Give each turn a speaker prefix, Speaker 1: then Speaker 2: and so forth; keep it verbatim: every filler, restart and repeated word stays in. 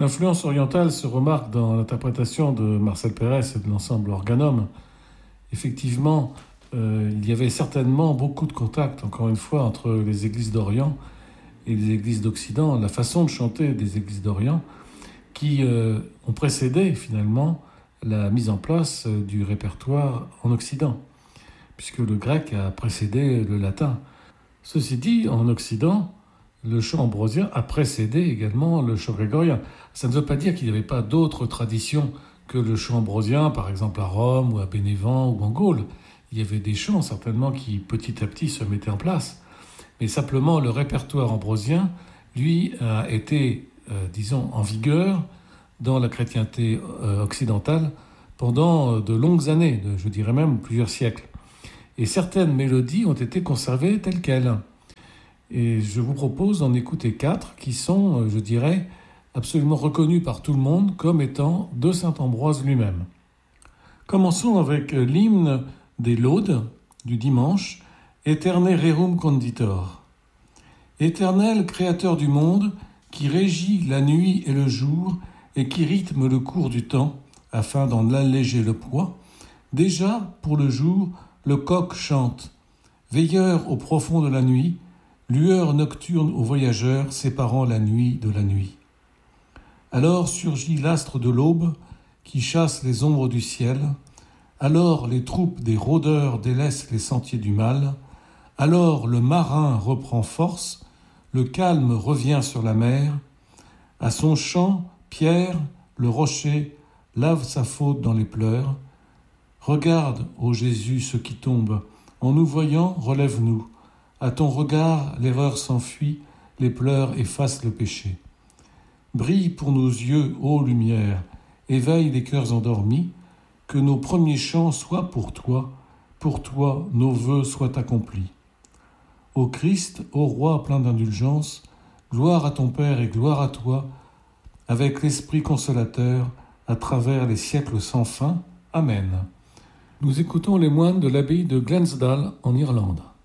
Speaker 1: L'influence orientale se remarque dans l'interprétation de Marcel Pérez et de l'ensemble Organum. Effectivement, euh, il y avait certainement beaucoup de contacts, encore une fois, entre les églises d'Orient et les églises d'Occident, la façon de chanter des églises d'Orient qui euh, ont précédé finalement la mise en place euh, du répertoire en Occident, puisque le grec a précédé le latin. Ceci dit, en Occident, le chant ambrosien a précédé également le chant grégorien. Ça ne veut pas dire qu'il n'y avait pas d'autres traditions que le chant ambrosien, par exemple à Rome ou à Bénévent ou en Gaule. Il y avait des chants certainement qui petit à petit se mettaient en place. Mais simplement le répertoire ambrosien, lui, a été, euh, disons, en vigueur dans la chrétienté euh, occidentale pendant de longues années, de, je dirais même plusieurs siècles. Et certaines mélodies ont été conservées telles quelles. Et je vous propose d'en écouter quatre qui sont, je dirais, absolument reconnus par tout le monde comme étant de saint Ambroise lui-même. Commençons avec l'hymne des laudes du dimanche, Aeterne rerum conditor. Éternel créateur du monde, qui régit la nuit et le jour et qui rythme le cours du temps afin d'en alléger le poids, déjà pour le jour, le coq chante, veilleur au profond de la nuit, lueur nocturne aux voyageurs séparant la nuit de la nuit. Alors surgit l'astre de l'aube qui chasse les ombres du ciel, alors les troupes des rôdeurs délaissent les sentiers du mal, alors le marin reprend force, le calme revient sur la mer, à son chant, Pierre, le rocher, lave sa faute dans les pleurs. Regarde, ô Jésus, ce qui tombe, en nous voyant, relève-nous. À ton regard, l'erreur s'enfuit, les pleurs effacent le péché. Brille pour nos yeux, ô lumière, éveille les cœurs endormis, que nos premiers chants soient pour toi, pour toi nos vœux soient accomplis. Ô Christ, ô Roi plein d'indulgence, gloire à ton Père et gloire à toi, avec l'Esprit consolateur, à travers les siècles sans fin. Amen. Nous écoutons les moines de l'abbaye de Glensdale en Irlande.